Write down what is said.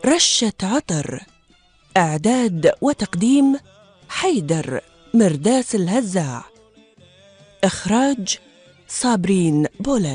رشة عطر. إعداد وتقديم حيدر مرداس الهزاع. إخراج صابرين بولن.